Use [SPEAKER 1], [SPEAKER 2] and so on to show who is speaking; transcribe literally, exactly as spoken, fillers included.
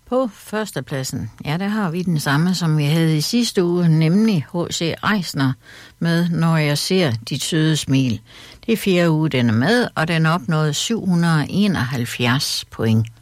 [SPEAKER 1] På førstepladsen, ja, der har vi den samme, som vi havde i sidste uge, nemlig H C Eisner med Når jeg ser dit søde smil. Det er fjerde uge, den er med, og den opnåede syv hundrede og enoghalvfjerds point.